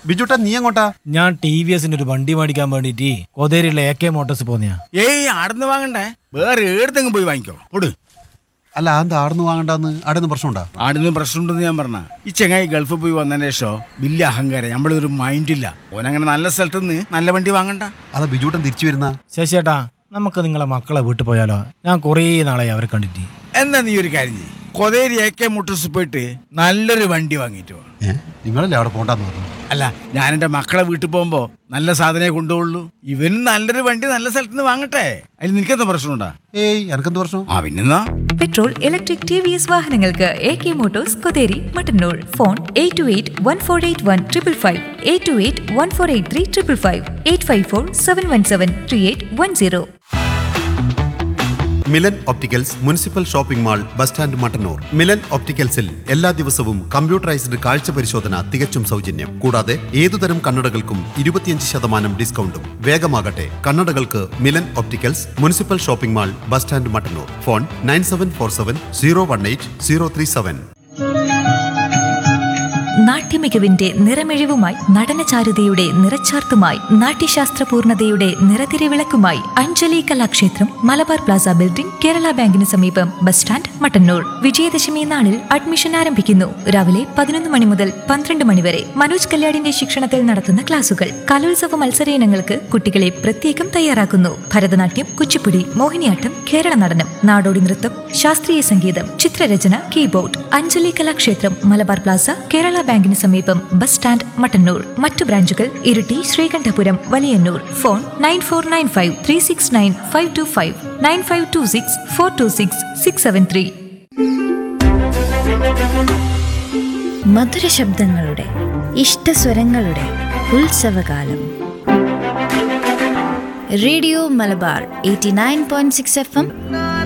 ബിജുട്ടാ നീ എങ്ങോട്ടാ? ഞാൻ TVS ഒരു വണ്ടി മേടിക്കാൻ വേണ്ടിട്ട് കോതേരിയിലെ AK മോട്ടോഴ്സ് പോന്നെയാ. ഏയ് ആടുന്ന് വാങ്ങണ്ടേ, വേറെ ഏടത്തെങ്കിലും പോയി വാങ്ങിക്കോ. പൊട്. അല്ല അത് ആടുന്ന് വാങ്ങണ്ടെന്ന് ആടുന്ന് പ്രശ്നമുണ്ടാ? ആടുന്ന് പ്രശ്നമുണ്ടെന്ന് ഞാൻ പറഞ്ഞ ഈ ചെങ്ങായി ഗൾഫിൽ പോയി വന്നതിന് ശേഷം വലിയ അഹങ്കാരം, നമ്മളൊരു മൈൻഡില്ല. ഓനങ്ങനെ നല്ല സ്ഥലത്ത് നിന്ന് നല്ല വണ്ടി വാങ്ങണ്ട. അതാ ബിജുട്ടൻ തിരിച്ചു വരുന്ന. ശശിയേട്ടാ, നമുക്ക് നിങ്ങളെ മക്കളെ വീട്ടിൽ പോയാലോ? ഞാൻ കുറേ നാളായി അവരെ കണ്ടിട്ട്. എന്നാ നീ ഒരു കാര്യം ചെയ്യ്, കൊതേരി AK മോട്ടോഴ്സ് പോയിട്ട് നല്ലൊരു വണ്ടി വാങ്ങിയിട്ട് വാ. നിങ്ങളല്ലേ അവിടെ പോണ്ടെന്ന് പറഞ്ഞു? അല്ല, ഞാൻ എൻ്റെ മക്കളെ വീട്ടിൽ പോകുമ്പോ നല്ല സാധനമേ കൊണ്ടുപോകുള്ളൂ. ഇവനും നല്ലൊരു വണ്ടി നല്ല സ്ഥലത്ത് നിന്ന് വാങ്ങട്ടെ. അതിൽ നിനക്കെന്താ പ്രശ്നമുണ്ടാ? ഏയ് എനക്കെന്ത് പ്രശ്നം? പിന്നെന്നാ പെട്രോൾ, ഇലക്ട്രിക്, TVS വാഹനങ്ങൾക്ക് AK Motors Kotheri Mattannur. Phone 8281481555, 8281483555, 8547173810. Milan opticals municipal shopping mall, bus stand, Mattannur. Milan ഒപ്റ്റിക്കൽസിൽ എല്ലാ ദിവസവും കമ്പ്യൂട്ടറൈസ്ഡ് കാഴ്ച പരിശോധന തികച്ചും സൗജന്യം. കൂടാതെ ഏതുതരം കണ്ണടകൾക്കും 25% ഡിസ്കൗണ്ടും. വേഗമാകട്ടെ, കണ്ണടകൾക്ക് Milan opticals, municipal shopping mall, bus stand, Mattannur. Phone 9747018037. നാട്യമികവിന്റെ നിറമെഴിവുമായി, നടനചാരുതയുടെ നിറച്ചാർത്തുമായി, നാട്യശാസ്ത്രപൂർണതയുടെ നിറതിരിവിളക്കുമായി Anjali Kalakshetra, Malabar Plaza building, Kerala ബാങ്കിന് സമീപം, ബസ് സ്റ്റാൻഡ്, മട്ടന്നൂർ. വിജയദശമി നാളിൽ അഡ്മിഷൻ ആരംഭിക്കുന്നു. രാവിലെ 11 മണി മുതൽ 12 മണി വരെ. മനോജ് കല്യാടിന്റെ ശിക്ഷണത്തിൽ നടത്തുന്ന ക്ലാസുകൾ. കലോത്സവ മത്സര ഇനങ്ങൾക്ക് കുട്ടികളെ പ്രത്യേകം തയ്യാറാക്കുന്നു. ഭരതനാട്യം, കുച്ചിപ്പുടി, മോഹിനിയാട്ടം, കേരള നടനം, നാടോടി നൃത്തം, ശാസ്ത്രീയ സംഗീതം, ചിത്രരചന, കീബോർഡ്. അഞ്ജലി കലാക്ഷേത്രം, മലബാർ പ്ലാസ, കേരള ബാങ്കിന് സമീപം, ബസ് സ്റ്റാൻഡ്, മട്ടന്നൂർ. മറ്റു ബ്രാഞ്ചുകൾ ഇരിട്ടി, ശ്രീകണ്ഠപുരം, വലിയന്നൂർ. ഫോൺ 9495369525, 9526426673. മധുര ശബ്ദങ്ങളുടെ, ഇഷ്ടസ്വരങ്ങളുടെ ഉത്സവകാലം. Radio Malabar 89.6 FM